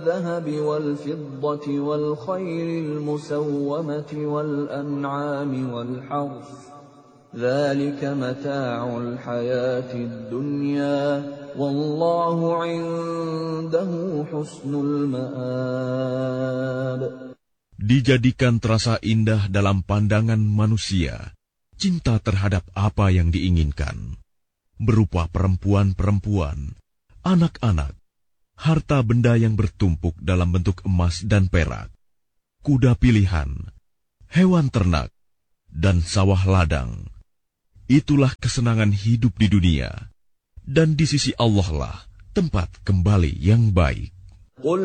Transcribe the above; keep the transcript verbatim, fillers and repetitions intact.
الذهب والفضة والخيل المسومة والأنعام والحرث ذلك متاع الحياة الدنيا والله عنده حسن المآب. Dijadikan terasa indah dalam pandangan manusia cinta terhadap apa yang diinginkan, berupa perempuan-perempuan, anak-anak, harta benda yang bertumpuk dalam bentuk emas dan perak, kuda pilihan, hewan ternak, dan sawah ladang. Itulah kesenangan hidup di dunia, dan di sisi Allah lah tempat kembali yang baik.